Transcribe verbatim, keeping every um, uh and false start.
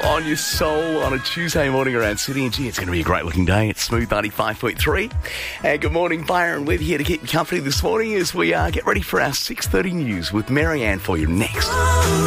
on your soul on a Tuesday morning around Sydney. And gee, it's going to be a great looking day. It's Smooth ninety-five point three. And good morning, Byron. We're here to keep you company this morning as we uh, get ready for our six thirty news with Marianne for you next.